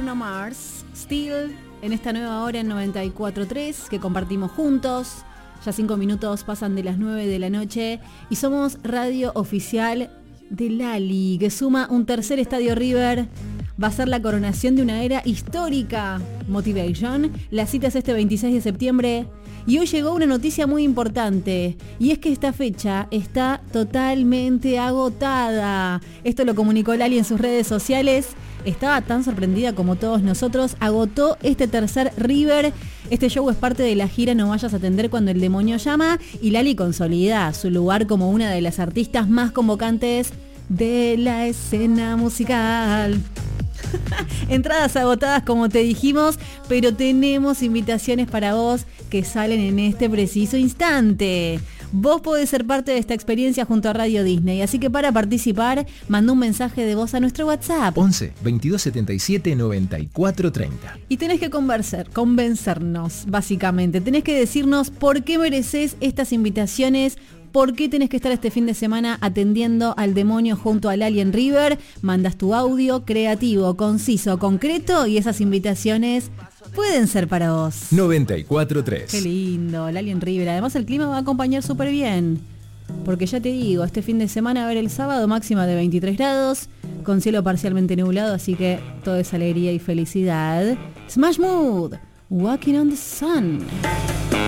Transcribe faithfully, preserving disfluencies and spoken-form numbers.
Bruno Mars, Still, en esta nueva hora en noventa y cuatro punto tres que compartimos juntos. Ya cinco minutos pasan de las nueve de la noche y somos radio oficial de Lali, que suma un tercer estadio River. Va a ser la coronación de una era histórica. Motivation. La cita es este veintiséis de septiembre. Y hoy llegó una noticia muy importante, y es que esta fecha está totalmente agotada. Esto lo comunicó Lali en sus redes sociales. Estaba tan sorprendida como todos nosotros. Agotó este tercer River. Este show es parte de la gira No Vayas a Atender Cuando el Demonio Llama, y Lali consolida su lugar como una de las artistas más convocantes de la escena musical. Entradas agotadas, como te dijimos, pero tenemos invitaciones para vos que salen en este preciso instante. Vos podés ser parte de esta experiencia junto a Radio Disney, así que para participar, manda un mensaje de voz a nuestro WhatsApp. once, veintidós setenta y siete, noventa y cuatro treinta. Y tenés que convencer, convencernos, básicamente. Tenés que decirnos por qué mereces estas invitaciones. ¿Por qué tenés que estar este fin de semana atendiendo al demonio junto al Alien River? Mandas tu audio creativo, conciso, concreto, y esas invitaciones pueden ser para vos. noventa y cuatro punto tres. Qué lindo, el Alien River. Además el clima va a acompañar súper bien. Porque ya te digo, este fin de semana, a ver, el sábado máxima de veintitrés grados, con cielo parcialmente nublado, así que todo es alegría y felicidad. Smash Mood, Walking on the Sun.